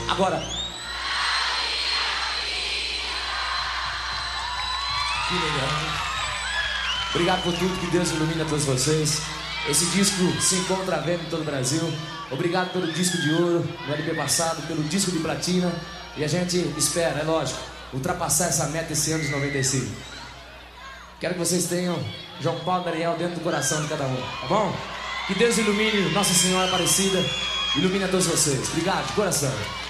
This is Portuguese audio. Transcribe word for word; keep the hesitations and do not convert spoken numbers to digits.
Agora. Que legal. Obrigado por tudo, que Deus ilumine a todos vocês. Esse disco se encontra à venda em todo o Brasil. Obrigado pelo disco de ouro no L P passado, pelo disco de platina. E a gente espera, é lógico, ultrapassar essa meta esse ano de noventa e cinco. Quero que vocês tenham João Paulo e Ariel dentro do coração de cada um, tá bom? Que Deus ilumine Nossa Senhora Aparecida, ilumine a todos vocês. Obrigado, de coração.